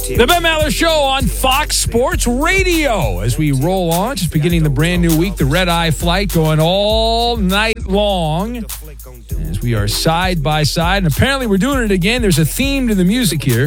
The Ben Maller Show on Fox Sports Radio. As we roll on, just beginning the brand new week, the Red Eye Flight going all night long. As we are side by side, and apparently we're doing it again. There's a theme to the music here.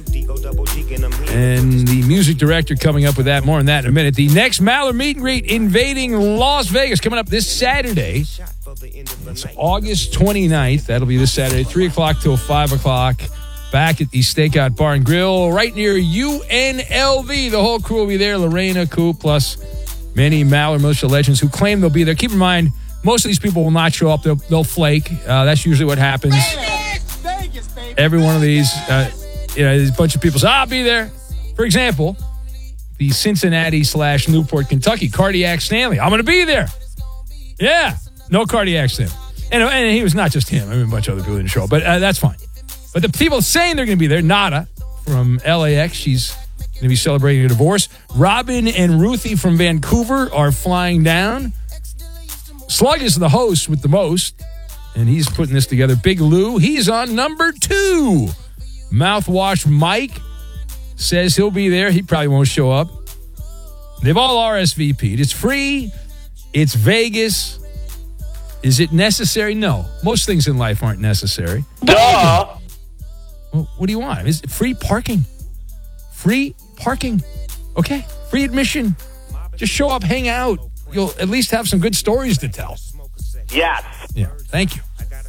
And the music director coming up with that. More on that in a minute. The next Maller Meet and Greet invading Las Vegas coming up this Saturday. It's August 29th. That'll be this Saturday, 3 o'clock till 5 o'clock. Back at the Stakeout Bar and Grill right near UNLV. The whole crew will be there. Lorena, Coop, plus many Maller Militia legends who claim they'll be there. Keep in mind, most of these people will not show up. They'll flake. That's usually what happens. Vegas, baby. Every one of these, there's a bunch of people say, I'll be there. For example, the Cincinnati/Newport, Kentucky, Cardiac Stanley. I'm going to be there. Yeah, no Cardiac Stanley. And he was not just him. I mean, a bunch of other people didn't show up, but that's fine. But the people saying they're going to be there, Nada from LAX, she's going to be celebrating a divorce. Robin and Ruthie from Vancouver are flying down. Slug is the host with the most, and he's putting this together. Big Lou, he's on number 2. Mouthwash Mike says he'll be there. He probably won't show up. They've all RSVP'd. It's free. It's Vegas. Is it necessary? No. Most things in life aren't necessary. Duh. Well, what do you want? Is it free parking? Free parking. Okay. Free admission. Just show up, hang out. You'll at least have some good stories to tell. Yes. Yeah. Thank you.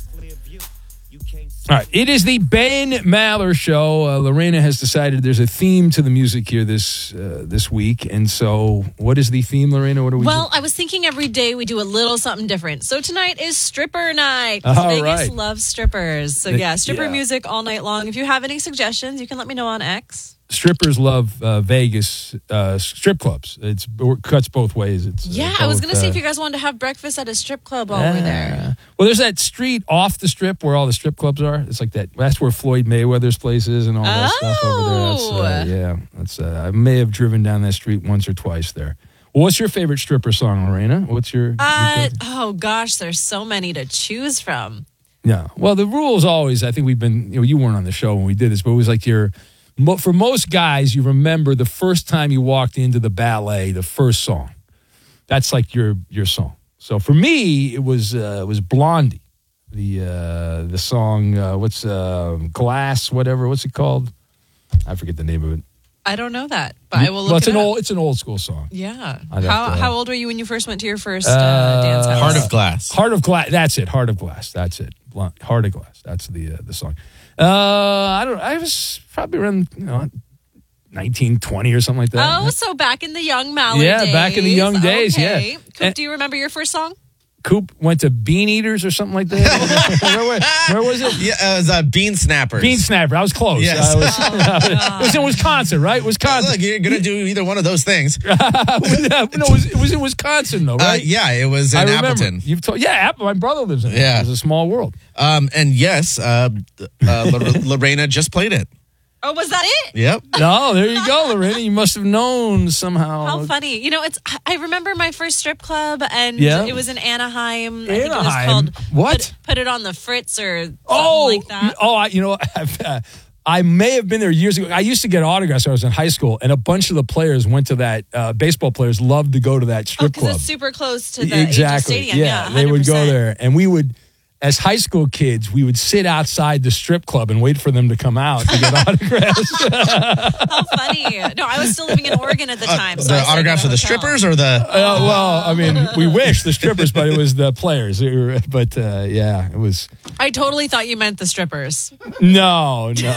All right. It is the Ben Maller Show. Lorena has decided there's a theme to the music here this week. And so what is the theme, Lorena? What are we doing? Well, I was thinking every day we do a little something different. So tonight is stripper night. All Vegas right. loves strippers. So stripper music all night long. If you have any suggestions, you can let me know on X. Strippers love Vegas strip clubs. It cuts both ways. I was going to see if you guys wanted to have breakfast at a strip club while we're there. Well, there's that street off the strip where all the strip clubs are. It's like that. That's where Floyd Mayweather's place is and all that stuff over there. That's I may have driven down that street once or twice there. Well, what's your favorite stripper song, Lorena? What's your oh gosh, there's so many to choose from. Yeah. Well, the rule is always, I think we've been, you weren't on the show when we did this, but it was like for most guys, you remember the first time you walked into the ballet, the first song. That's like your song. So for me, it was Blondie, the song. What's Glass? Whatever. What's it called? I forget the name of it. I don't know that, but I will look it up. It's an old school song. Yeah. How old were you when you first went to your first dance house? Heart of Glass. Heart of Glass. That's it. Heart of Glass. That's it. Heart of Glass. That's the song. I was probably around 1920 or something like that. Oh, so back in the young Maller days. Yeah, back in the young days, okay. yeah. Coop, do you remember your first song? Coop went to Bean Eaters or something like that. Where was it? Yeah, it was Bean Snappers. Bean Snapper. I was close. Yes. It was in Wisconsin, right? Wisconsin. Look, you're going to do either one of those things. No, it was in Wisconsin, though, right? Yeah, it was in Appleton. You've told, my brother lives in it. Yeah. It's a small world. And yes, Lorena just played it. Oh, was that it? Yep. No, there you go, Lorena. You must have known somehow. How funny. I remember my first strip club, and it was in Anaheim. I think it was called what? Put It on the Fritz or something like that. I may have been there years ago. I used to get autographs when I was in high school, and a bunch of the players went to that. Baseball players loved to go to that strip club. Because it's super close to the Angel Stadium. Yeah, they would go there, and we would. As high school kids, we would sit outside the strip club and wait for them to come out to get autographs. How funny. No, I was still living in Oregon at the time. So the autographs for the strippers or the... we wish the strippers, but it was the players. It was... I totally thought you meant the strippers. No. Hey,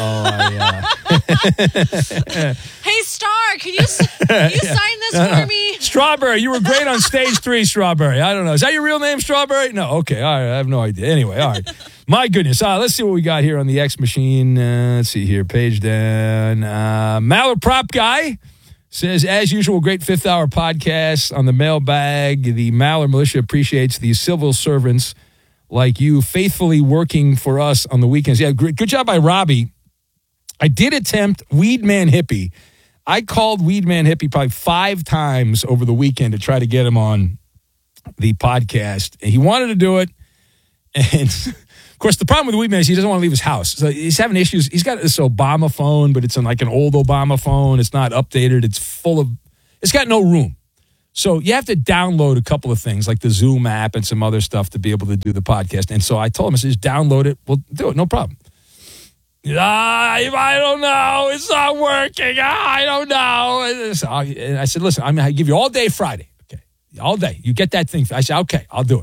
Star, can you sign this for me? Strawberry, you were great on stage 3, Strawberry. I don't know. Is that your real name, Strawberry? No. Okay. All right. I have no idea. Anyway, all right. My goodness. Let's see what we got here on the X machine. Let's see here. Page down. Maller Prop Guy says, as usual, great fifth hour podcast on the mailbag. The Maller Militia appreciates the civil servants like you faithfully working for us on the weekends. Yeah, good job by Robbie. I did attempt Weed Man Hippie. I called Weed Man Hippie probably 5 times over the weekend to try to get him on the podcast. And he wanted to do it. And course, the problem with the weed man is he doesn't want to leave his house. So he's having issues. He's got this Obama phone, but it's like an old Obama phone. It's not updated. It's got no room. So you have to download a couple of things like the Zoom app and some other stuff to be able to do the podcast. And so I told him, I said, just download it. We'll do it. No problem. I don't know. It's not working. I don't know. And I said, listen, I'm going to give you all day Friday. Okay. All day. You get that thing. I said, okay, I'll do it.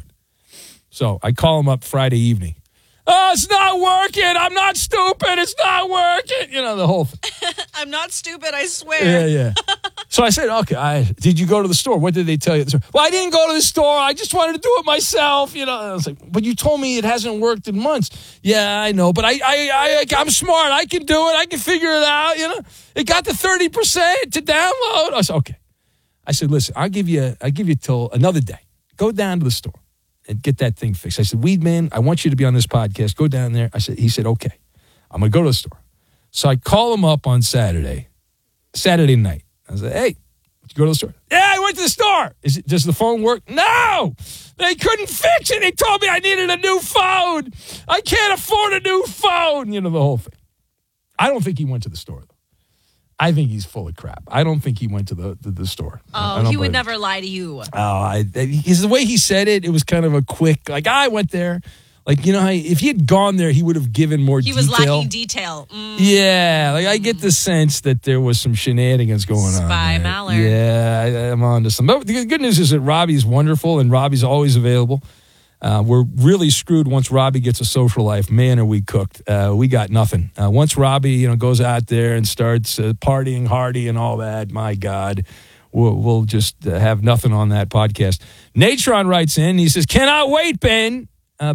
So I call him up Friday evening. Oh, it's not working. I'm not stupid. It's not working. The whole thing. I'm not stupid, I swear. Yeah. So I said, okay, did you go to the store? What did they tell you? Well, I didn't go to the store. I just wanted to do it myself. And I was like, but you told me it hasn't worked in months. Yeah, I know, but I'm smart. I can do it. I can figure it out. It got to 30% to download. I said, okay. I said, listen, I'll give you till another day. Go down to the store and get that thing fixed. I said, Weedman, I want you to be on this podcast. Go down there. He said, okay, I'm going to go to the store. So I call him up on Saturday night. I said, hey, did you go to the store? Yeah, I went to the store. Does the phone work? No, they couldn't fix it. They told me I needed a new phone. I can't afford a new phone. The whole thing. I don't think he went to the store, though. I think he's full of crap. I don't think he went to the store. Oh, he would never lie to you. The way he said it, it was kind of a quick, I went there. How if he had gone there, he would have given more detail. He was lacking detail. Yeah, I get the sense that there was some shenanigans going on. Spy Mallard. Yeah, I'm on to some. But the good news is that Robbie's wonderful, and Robbie's always available. We're really screwed once Robbie gets a social life. Man, are we cooked. We got nothing. Once Robbie, goes out there and starts partying hardy and all that, my God, we'll just have nothing on that podcast. Natron writes in. He says, cannot wait, Ben.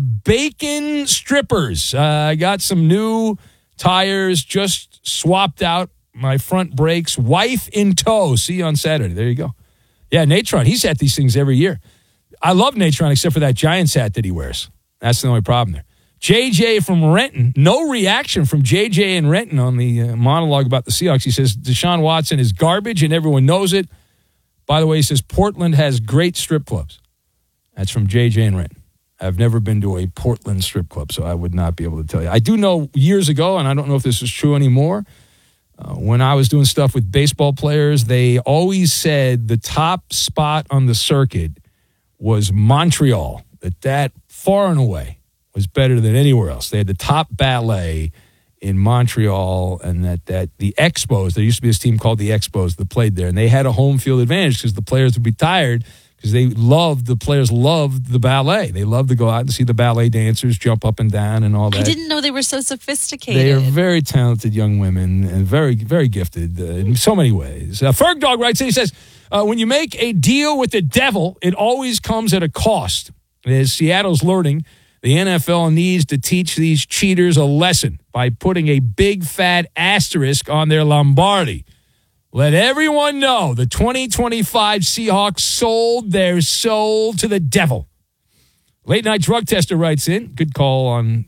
Bacon strippers. I got some new tires, just swapped out my front brakes. Wife in tow. See you on Saturday. There you go. Yeah, Natron, he's at these things every year. I love Natron except for that Giants hat that he wears. That's the only problem there. JJ from Renton. No reaction from JJ in Renton on the monologue about the Seahawks. He says Deshaun Watson is garbage and everyone knows it. By the way, he says Portland has great strip clubs. That's from JJ in Renton. I've never been to a Portland strip club, so I would not be able to tell you. I do know years ago, and I don't know if this is true anymore, when I was doing stuff with baseball players, they always said the top spot on the circuit was Montreal, that far and away was better than anywhere else. They had the top ballet in Montreal, and that the Expos, there used to be this team called the Expos that played there, and they had a home field advantage because the players would be tired because the players loved the ballet. They loved to go out and see the ballet dancers jump up and down and all that. I didn't know they were so sophisticated. They are very talented young women and very, very gifted in so many ways. Ferg Dog writes in, he says, when you make a deal with the devil, it always comes at a cost. As Seattle's learning, the NFL needs to teach these cheaters a lesson by putting a big fat asterisk on their Lombardi. Let everyone know the 2025 Seahawks sold their soul to the devil. Late Night Drug Tester writes in. Good comment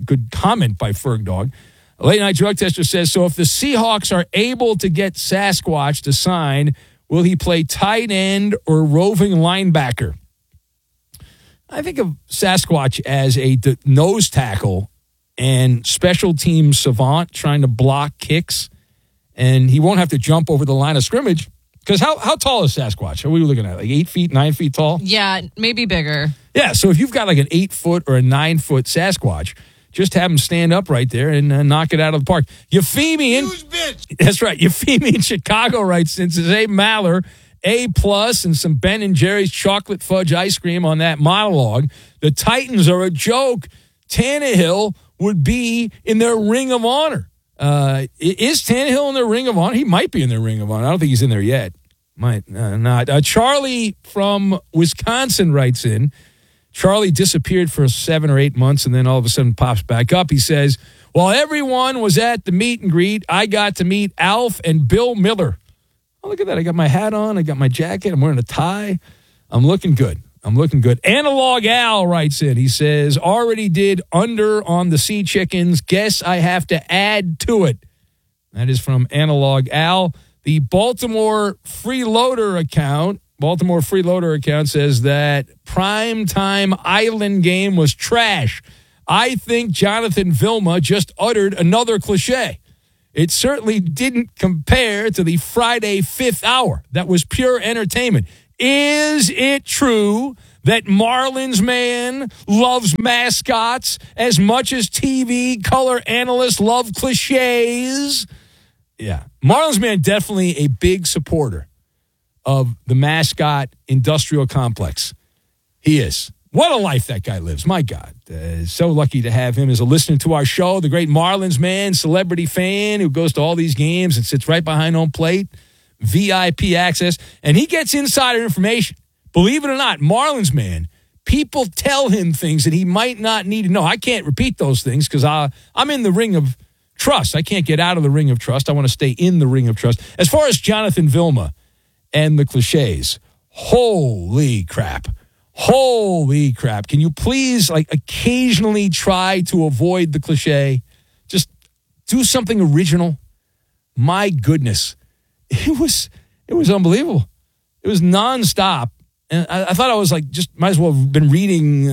by Ferg Dog. Late Night Drug Tester says, so if the Seahawks are able to get Sasquatch to sign, will he play tight end or roving linebacker? I think of Sasquatch as a nose tackle and special team savant trying to block kicks. And he won't have to jump over the line of scrimmage. Because how tall is Sasquatch? Are we looking at 8 feet, 9 feet tall? Yeah, maybe bigger. Yeah, so if you've got an 8 foot or a 9 foot Sasquatch, just have him stand up right there and knock it out of the park. Euphemie that's right. Euphemie in Chicago writes in, says, hey, Maller, A+ and some Ben & Jerry's chocolate fudge ice cream on that monologue. The Titans are a joke. Tannehill would be in their Ring of Honor. Is Tannehill in their Ring of Honor? He might be in their Ring of Honor. I don't think he's in there yet. Might not. Charlie from Wisconsin writes in. Charlie disappeared for 7 or 8 months and then all of a sudden pops back up. He says, while everyone was at the meet and greet, I got to meet Alf and Bill Miller. Oh, look at that. I got my hat on. I got my jacket. I'm wearing a tie. I'm looking good. Analog Al writes in. He says, already did under on the Sea Chickens. Guess I have to add to it. That is from Analog Al. The Baltimore Freeloader account says that primetime Island game was trash. I think Jonathan Vilma just uttered another cliche. It certainly didn't compare to the Friday fifth hour. That was pure entertainment. Is it true that Marlins man loves mascots as much as TV color analysts love cliches? Yeah. Marlins man definitely a big supporter of the mascot industrial complex. He is. What a life that guy lives. My God. So lucky to have him as a listener to our show. The great Marlins man, celebrity fan who goes to all these games and sits right behind home plate. VIP access. And he gets insider information. Believe it or not, Marlins man, people tell him things that he might not need to know. I can't repeat those things because I'm in the ring of trust. I can't get out of the ring of trust. I want to stay in the ring of trust. As far as Jonathan Vilma and the cliches, holy crap. Holy crap. Can you please, occasionally try to avoid the cliche? Just do something original. My goodness. It was unbelievable. It was nonstop. And I thought I was might as well have been reading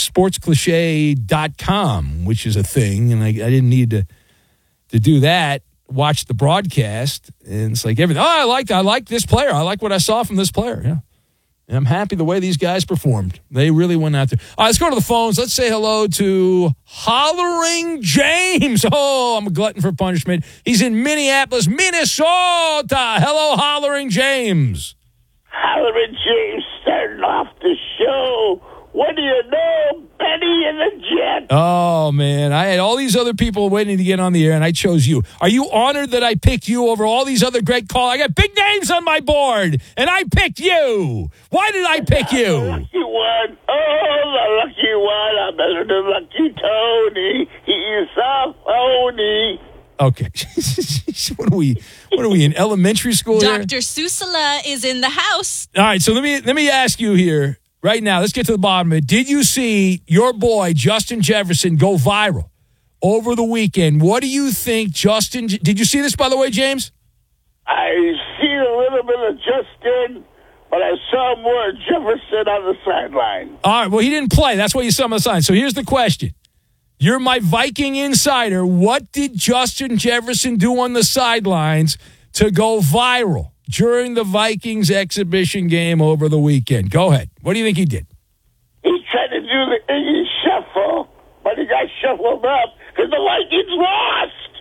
sportscliche.com, which is a thing. And I didn't need to do that. Watch the broadcast. And it's like everything. Oh, I like this player. I like what I saw from this player. Yeah. And I'm happy the way these guys performed. They really went out there. All right, let's go to the phones. Let's say hello to Hollering James. Oh, I'm a glutton for punishment. He's in Minneapolis, Minnesota. Hello, Hollering James. Hollering James starting off the show. What do you know? Benny and the Jet. Oh, man. I had all these other people waiting to get on the air, and I chose you. Are you honored that I picked you over all these other great callers? I got big names on my board, and I picked you. Why did I pick you? The lucky one. Oh, the lucky one. I'm better than Lucky Tony. He's a phony. Okay. What are we in elementary school here? Dr. Susala is in the house. All right, so let me ask you here. Right now, let's get to the bottom of it. Did you see your boy, Justin Jefferson, go viral over the weekend? What do you think, Justin? Did you see this, by the way, James? I see a little bit of Justin, but I saw more Jefferson on the sideline. All right, well, he didn't play. That's why you saw him on the sideline. So here's the question. You're my Viking insider. What did Justin Jefferson do on the sidelines to go viral during the Vikings exhibition game over the weekend? Go ahead. What do you think he did? He tried to do the Iggy shuffle, but he got shuffled up because the Vikings lost.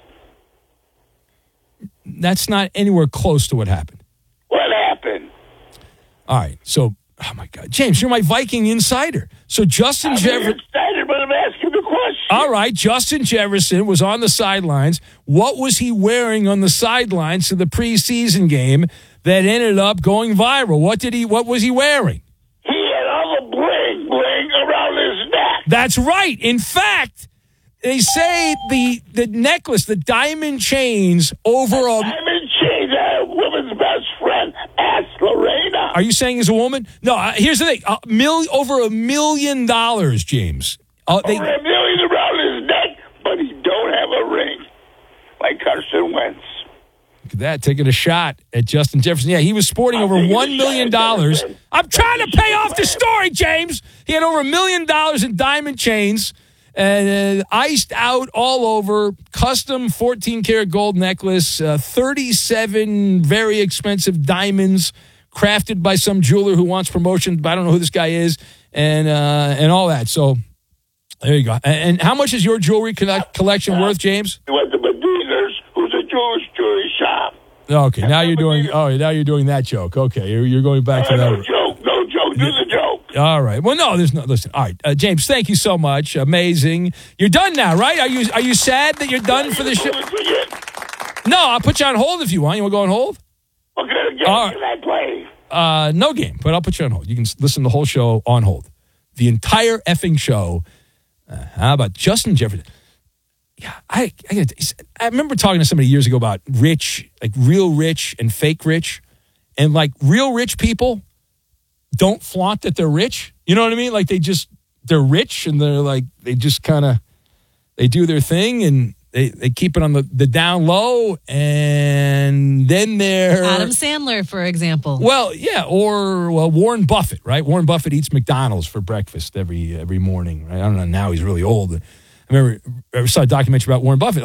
That's not anywhere close to what happened. What happened? All right. So, oh, my God. James, you're my Viking insider. So Justin Jefferson. Excited, but I'm asking the question. All right. Justin Jefferson was on the sidelines. What was he wearing on the sidelines to the preseason game that ended up going viral? What was he wearing? He had all the bling around his neck. That's right. In fact, they say the necklace, the diamond chains over a Diamond chains, a woman's best friend. Ask Lorena. Are you saying he's a woman? No, here's the thing. Over $1 million, James. Over $1 million around his neck, but he don't have a ring. Like Carson Wentz. Look at that, taking a shot at Justin Jefferson. Yeah, he was sporting over $1 million. I'm trying to pay off the story, James. He had over $1 million in diamond chains and iced out all over, custom 14-karat gold necklace, 37 very expensive diamonds crafted by some jeweler who wants promotion, but I don't know who this guy is, and all that. So there you go. And how much is your jewelry collection worth, James? He went to Medina's, who's a Jewish jewelry shop. Okay, now you're doing that joke. Okay, you're going back to that. No joke. Do the joke. All right. Well, no, there's no. Listen. All right, James. Thank you so much. Amazing. You're done now, right? Are you sad that you're done for the show? No, I'll put you on hold if you want. You want to go on hold? What kind of game can I play? No game, but I'll put you on hold. You can listen to the whole show on hold. The entire effing show. How about Justin Jefferson? Yeah, I remember talking to somebody years ago about rich, like real rich and fake rich. And like real rich people don't flaunt that they're rich. You know what I mean? Like they're rich and they're like, they just kind of, they do their thing and They keep it on the down low, and then they're Adam Sandler, for example. Well, yeah, or Warren Buffett, right? Warren Buffett eats McDonald's for breakfast every morning. Right? I don't know. Now he's really old. I remember I saw a documentary about Warren Buffett,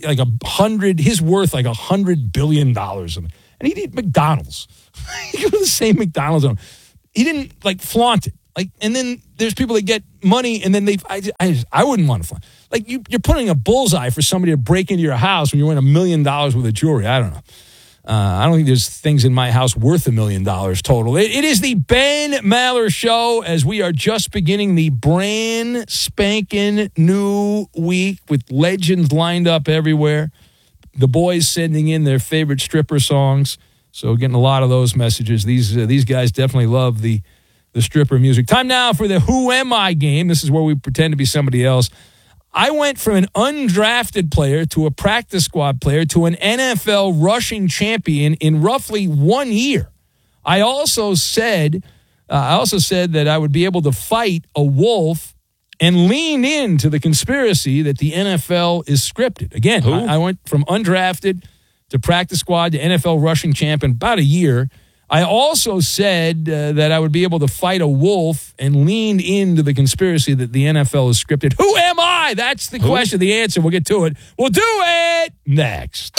his worth like $100 billion, and he'd eat McDonald's. He go to the same McDonald's. He didn't like flaunt it. Like, and then there's people that get money, and then I wouldn't want to flaunt. Like you're putting a bullseye for somebody to break into your house when you win $1 million worth of jewelry. I don't know. I don't think there's things in my house worth $1 million total. It is the Ben Maller Show as we are just beginning the brand spanking new week with legends lined up everywhere. The boys sending in their favorite stripper songs. So getting a lot of those messages. These guys definitely love the stripper music. Time now for the Who Am I game. This is where we pretend to be somebody else. I went from an undrafted player to a practice squad player to an NFL rushing champion in roughly 1 year. I also said that I would be able to fight a wolf and lean into the conspiracy that the NFL is scripted. Again, I went from undrafted to practice squad to NFL rushing champ in about a year. I also said that I would be able to fight a wolf and lean into the conspiracy that the NFL is scripted. Who am I? That's the question, the answer. We'll get to it. We'll do it next.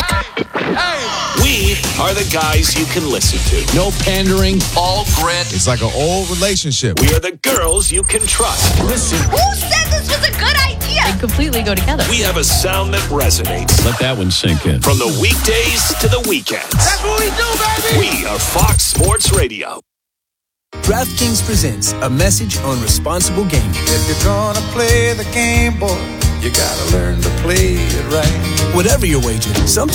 We are the guys you can listen to. No pandering, all grit. It's like an old relationship. We are the girls you can trust. Listen. Who said this was a good idea? They completely go together. We have a sound that resonates. Let that one sink in. From the weekdays to the weekends. That's what we do, baby. We are Fox Sports Radio. DraftKings presents a message on responsible gaming. If you're gonna play the game, boy, you gotta learn to play it right. Whatever your wager, sometimes